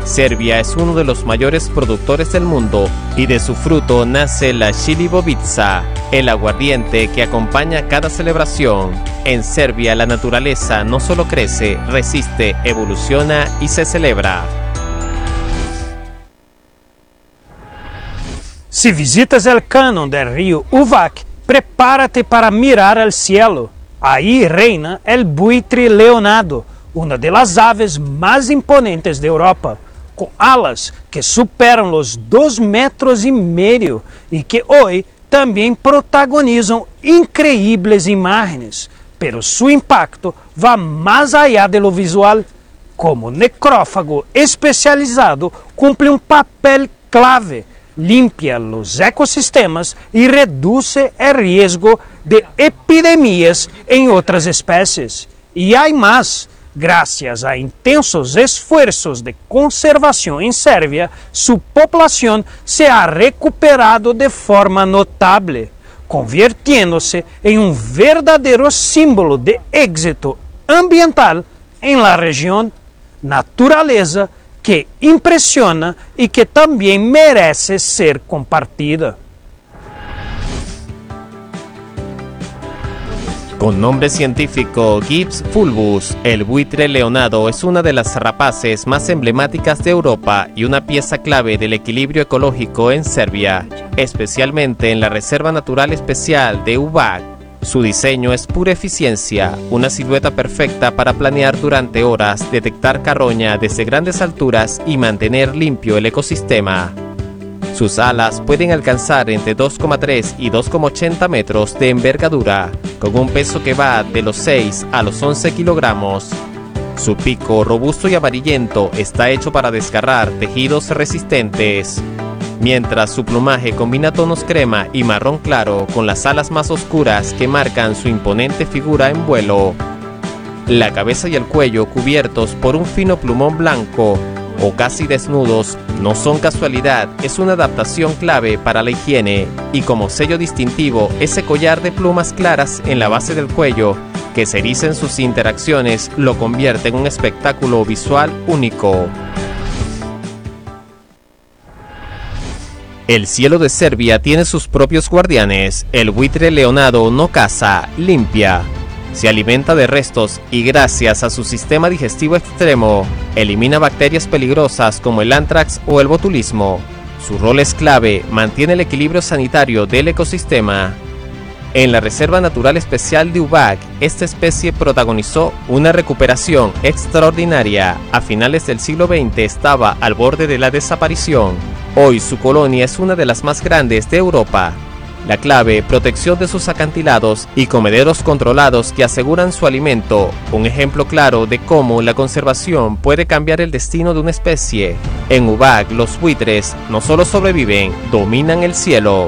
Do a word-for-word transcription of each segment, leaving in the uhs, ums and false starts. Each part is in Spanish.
Serbia es uno de los mayores productores del mundo y de su fruto nace la Šljivovica, el aguardiente que acompaña cada celebración. En Serbia la naturaleza no solo crece, resiste, evoluciona y se celebra. Si visitas el cañón del río Uvac, prepárate para mirar al cielo. Ahí reina el buitre leonado, una de las aves más imponentes de Europa, con alas que superan los dos metros y medio y que hoy también protagonizan increíbles imágenes, pero su impacto va más allá de lo visual. Como necrófago especializado, cumple un papel clave, limpia los ecosistemas y reduce el riesgo de epidemias en otras especies. Y hay más. Gracias a intensos esfuerzos de conservación en Serbia, su población se ha recuperado de forma notable, convirtiéndose en un verdadero símbolo de éxito ambiental en la región. Naturaleza que impresiona y que también merece ser compartida. Con nombre científico Gyps fulvus, el buitre leonado es una de las rapaces más emblemáticas de Europa y una pieza clave del equilibrio ecológico en Serbia, especialmente en la Reserva Natural Especial de Uvac. Su diseño es pura eficiencia, una silueta perfecta para planear durante horas, detectar carroña desde grandes alturas y mantener limpio el ecosistema. Sus alas pueden alcanzar entre dos coma tres y dos coma ochenta metros de envergadura, con un peso que va de los seis a los once kilogramos. Su pico, robusto y amarillento, está hecho para desgarrar tejidos resistentes, mientras su plumaje combina tonos crema y marrón claro con las alas más oscuras que marcan su imponente figura en vuelo. La cabeza y el cuello, cubiertos por un fino plumón blanco o casi desnudos, no son casualidad, es una adaptación clave para la higiene, y como sello distintivo, ese collar de plumas claras en la base del cuello, que se eriza en sus interacciones, lo convierte en un espectáculo visual único. El cielo de Serbia tiene sus propios guardianes. El buitre leonado no caza, limpia. Se alimenta de restos y gracias a su sistema digestivo extremo, elimina bacterias peligrosas como el anthrax o el botulismo. Su rol es clave, mantiene el equilibrio sanitario del ecosistema. En la Reserva Natural Especial de Uvac, esta especie protagonizó una recuperación extraordinaria. A finales del siglo veinte estaba al borde de la desaparición. Hoy su colonia es una de las más grandes de Europa. La clave, protección de sus acantilados y comederos controlados que aseguran su alimento, un ejemplo claro de cómo la conservación puede cambiar el destino de una especie. En Uvac, los buitres no solo sobreviven, dominan el cielo.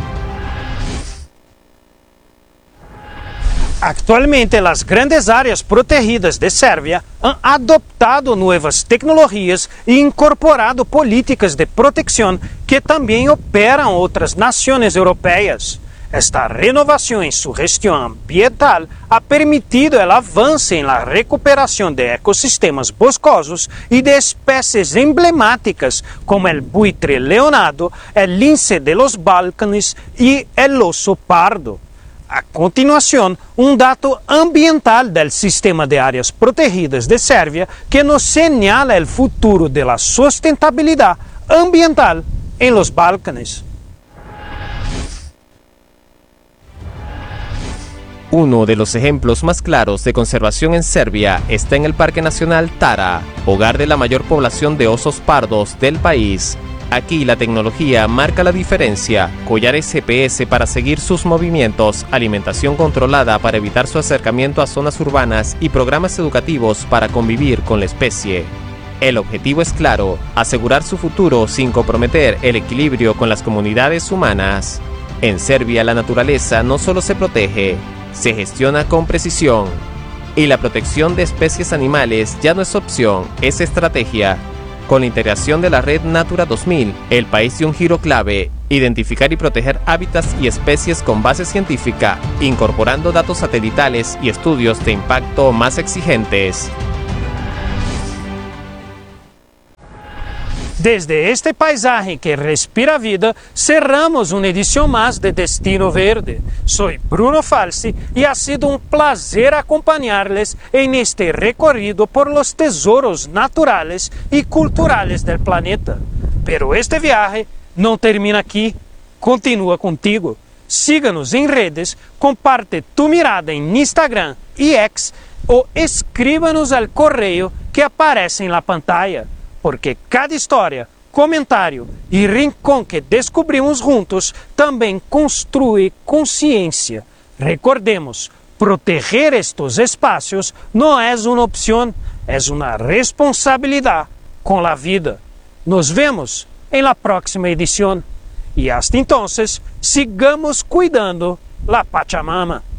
Actualmente, las grandes áreas protegidas de Serbia han adoptado nuevas tecnologías e incorporado políticas de protección que también operan otras naciones europeas. Esta renovación en su gestión ambiental ha permitido el avance en la recuperación de ecosistemas boscosos y de especies emblemáticas como el buitre leonado, el lince de los Balcanes y el oso pardo. A continuación, un dato ambiental del sistema de áreas protegidas de Serbia que nos señala el futuro de la sustentabilidad ambiental en los Balcanes. Uno de los ejemplos más claros de conservación en Serbia está en el Parque Nacional Tara, hogar de la mayor población de osos pardos del país. Aquí la tecnología marca la diferencia, collares G P S para seguir sus movimientos, alimentación controlada para evitar su acercamiento a zonas urbanas y programas educativos para convivir con la especie. El objetivo es claro, asegurar su futuro sin comprometer el equilibrio con las comunidades humanas. En Serbia la naturaleza no solo se protege, se gestiona con precisión. Y la protección de especies animales ya no es opción, es estrategia. Con la integración de la red Natura dos mil, el país dio un giro clave, identificar y proteger hábitats y especies con base científica, incorporando datos satelitales y estudios de impacto más exigentes. Desde este paisaje que respira vida, cerramos una edición más de Destino Verde. Soy Bruno Falsi y ha sido un placer acompañarles en este recorrido por los tesoros naturales y culturales del planeta. Pero este viaje no termina aquí, continúa contigo. Síganos en redes, comparte tu mirada en Instagram y X o escríbanos al correo que aparece en la pantalla. Porque cada história, comentário e rincão que descobrimos juntos também construi consciência. Recordemos, proteger estes espaços não é uma opção, é uma responsabilidade com a vida. Nos vemos em la próxima edição. E hasta entonces, sigamos cuidando la Pachamama.